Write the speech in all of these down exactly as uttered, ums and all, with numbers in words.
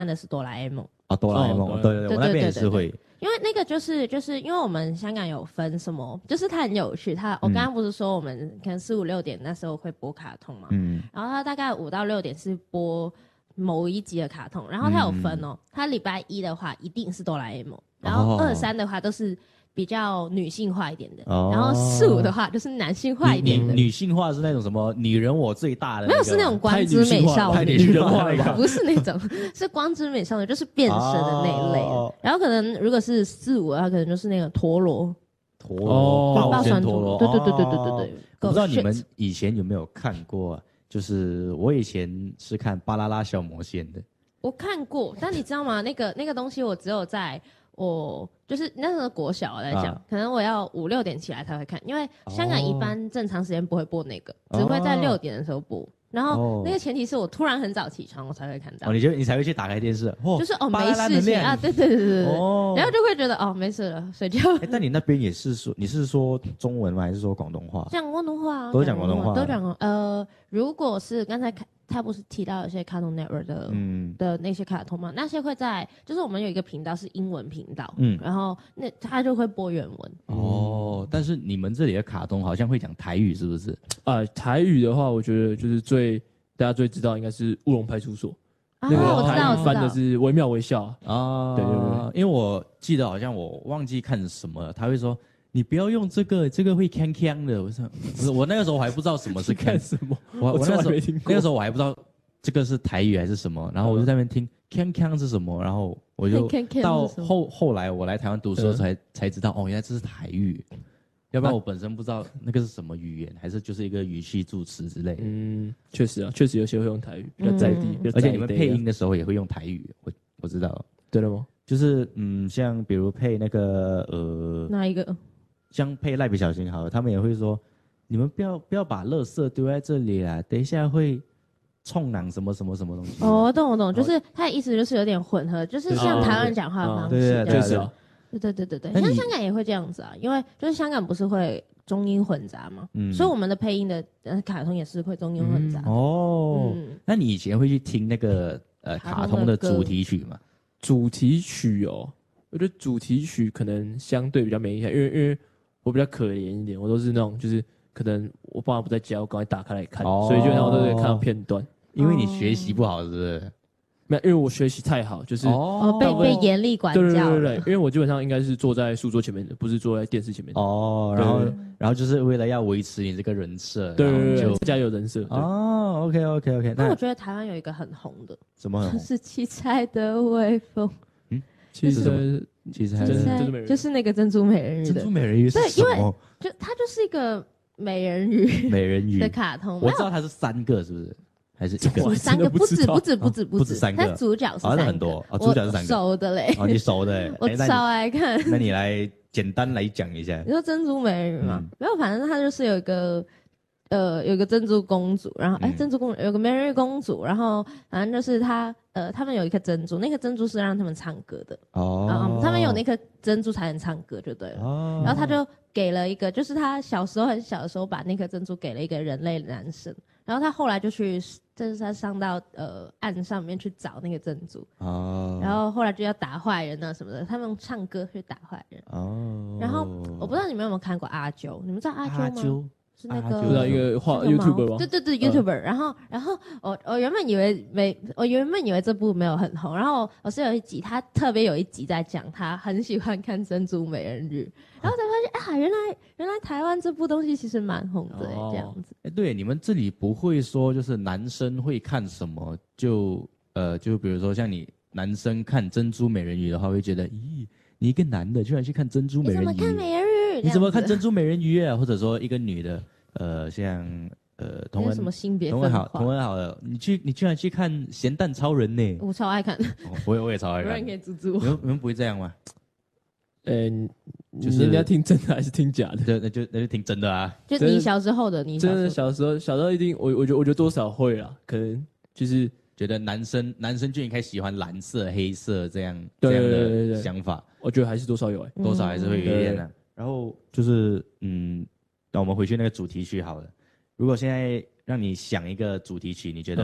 的是哆啦 A 梦。 啊，哆啦 A 梦， 哦对对对，我那边也是会。 因为那个就是就是因为我们香港有分什么，就是它很有趣。它我刚刚不是说我们可能四五六点那时候会播卡通嘛，嗯，然后它大概五到六点是播某一集的卡通，然后它有分哦，嗯、它礼拜一的话一定是哆啦 A 梦，然后二三的话都是比较女性化一点的，哦、然后四五的话就是男性化一点的。 女性化是那种什么女人我最大的、那个，没有是那种光之美少女， 女人化那个不是那种，是光之美少女，就是变身的那一类的。哦、然后可能如果是四五的话，可能就是那个陀螺， 陀螺，爆旋陀螺， 对对对对对对对。 我不知道你们以前有没有看过、啊，就是我以前是看巴啦啦小魔仙的， 我看过，但你知道吗？那个那个东西我只有在。我就是那时候国小我在讲、啊，可能我要五六点起来才会看，因为香港一般正常时间不会播那个，哦、只会在六点的时候播。然后那个前提是我突然很早起床，我才会看到。 哦，你就你才会去打开电视， 哦、就是哦没事情啊，对对对对对，哦、然后就会觉得哦没事了，睡觉。 哎，但你那边也是说你是说中文吗？还是说广东话？ 讲广东话、啊， 都讲广东话， 都讲呃，如果是刚才看。他不是提到有些 Cartoon Network 的、嗯、的那些卡通吗？那些会在，就是我们有一个频道是英文频道，嗯，然后那他就会播原文。 哦，但是你们这里的卡通好像会讲台语，是不是？ 啊、呃，台语的话，我觉得就是最大家最知道应该是《乌龙派出所》， 啊、 那个台语翻的是微妙微笑啊。 对对对， 因为我记得好像我忘记看什么了，他会说。你不要用这个，这个会锵锵的。我说，不是，我那个时候我还不知道什么是看什么， 我我那时候那个时候我还不知道这个是台语还是什么，然后我就在那边听锵锵是什么，然后我就到后后来我来台湾读书的时候才、嗯、才知道，哦，原来这是台语，要不然我本身不知道那个是什么语言，还是就是一个语气助词之类的。 嗯，确实啊，确实有些会用台语，比较在地，嗯、 而且你们配音的时候也会用台语，我我知道。 对了吗？ 就是嗯，像比如配那个呃， 哪一个？ 像配蜡笔小新好了，他们也会说，你们不要不要把垃圾丢在这里啦，等一下会冲囊什么什么什么东西。 哦，我懂我懂，就是他的意思就是有点混合，就是像台湾讲话的方式。 对对对， 对对对对对，像香港也会这样子啊，因为就是香港不是会中英混杂嘛，嗯，所以我们的配音的呃卡通也是会中英混杂。 哦，那你以前会去听那个呃卡通的主题曲吗？ 主题曲哦。我觉得主题曲可能相对比较没印象，因为因为我比较可怜一点，我都是那种就是可能我爸妈不在家，我赶快打开来看，哦、所以基本上我都会看到片段。 因为你学习不好，是不是？ 没有，因为我学习太好，就是哦被被严厉管教。 对对对对，因为我基本上应该是坐在书桌前面的，不是坐在电视前面的。 哦，然后然后就是为了要维持你这个人设， 对对对，家有人设。 哦 ，OK OK OK。 那我觉得台湾有一个很红的， 什么很红？ 是七彩的微风。 其实其实还是就是那个珍珠美人鱼的珍珠美人鱼是什么？ 对，因为就它就是一个美人鱼美人鱼的卡通。 我知道它是三个，是不是？还是一个？ 三个不止不止不止不止三个。 它主角是三个， 很多啊，主角是三个。 熟的嘞， 哦，你熟的， 我超爱看。 那你来简单来讲一下。 你说珍珠美人鱼嘛？没有，反正它就是有一个。呃，有个珍珠公主，然后哎、嗯，珍珠公主有个美人鱼公主，然后反正就是她，呃，他们有一颗珍珠，那颗珍珠是让他们唱歌的哦、嗯，他们有那颗珍珠才能唱歌就对了。哦，然后他就给了一个，就是他小时候很小的时候把那颗珍珠给了一个人类男生，然后他后来就去，就是他上到呃岸上面去找那个珍珠哦，然后后来就要打坏人啊什么的，他们用唱歌去打坏人哦。然后我不知道你们有没有看过阿啾，你们知道阿啾吗？阿啾是那个， 知道一个画 YouTuber 吗？ 对对对 ，YouTuber、嗯。然后，然后我我原本以为没，我原本以为这部没有很红。然后我是有一集，他特别有一集在讲他很喜欢看《珍珠美人鱼》，然后才发现啊，原来原来台湾这部东西其实蛮红的、欸哦、这样子。 哎，对，你们这里不会说就是男生会看什么，就呃，就比如说像你男生看《珍珠美人鱼》的话，会觉得，咦，你一个男的居然去看《珍珠美人鱼》？ 你怎么看美人鱼？ 你怎么看珍珠美人鱼啊？或者说一个女的，呃，像呃，同文什么性别同文好，同文好的，你去你居然去看咸蛋超人呢？ 我超爱看， 哦、我也我也超爱看。 有人可以阻止我？ 你们你们不会这样吗？ 嗯、呃，就是你要听真的还是听假的？ 对，那就那就听真的啊。 就你小时候的，你真的小时候小时候一定，我我觉得我觉得多少会啦，可能就是觉得男生男生就应该喜欢蓝色、黑色这样这样的想法。 我觉得还是多少有、欸， 多少还是会有一点的、啊。然后就是嗯，那我们回去那个主题曲好了。如果现在让你想一个主题曲，你觉得、嗯、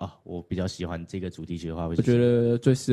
啊，我比较喜欢这个主题曲的话，我觉得最适